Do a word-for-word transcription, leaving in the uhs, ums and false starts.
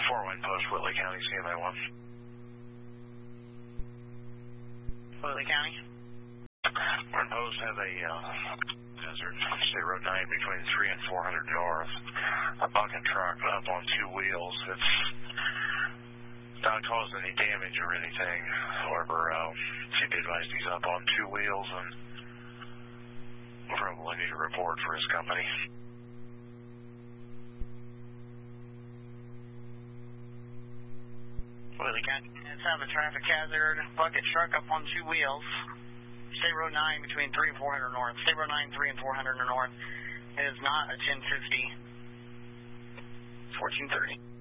Fort Wayne Post, Whitley County, C M A one. Whitley County? Warren Post has a uh, hazard, State Road nine between three and four hundred north. A bucket truck up on two wheels. It's not caused any damage or anything. However, uh, she did advise he's up on two wheels and we'll probably need a report for his company. Whitley County, let's have a traffic hazard. Bucket truck up on two wheels. State Road nine between three and four hundred north. State Road nine, three and four hundred north. It is not a ten fifty. fourteen thirty.